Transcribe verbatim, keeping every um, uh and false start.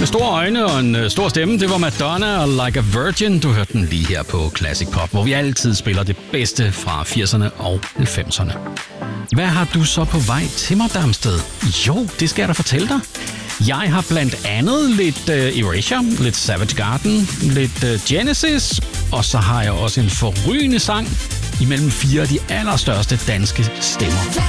med store øjne og en øh, stor stemme, det var Madonna og Like a Virgin. Du hørte den lige her på Classic Pop, hvor vi altid spiller det bedste fra firserne og halvfemserne. Hvad har du så på vej til mig, Damsted? Jo, det skal jeg da fortælle dig. Jeg har blandt andet lidt uh, Erasure, lidt Savage Garden, lidt uh, Genesis, og så har jeg også en forrygende sang imellem fire af de allerstørste danske stemmer.